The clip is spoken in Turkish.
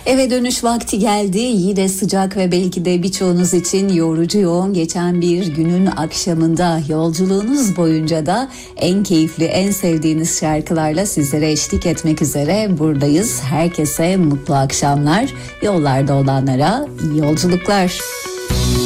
Eve dönüş vakti geldi. Yine sıcak ve belki de birçoğunuz için yorucu yoğun geçen bir günün akşamında, yolculuğunuz boyunca da en keyifli, en sevdiğiniz şarkılarla sizlere eşlik etmek üzere buradayız. Herkese mutlu akşamlar. Yollarda olanlara iyi yolculuklar.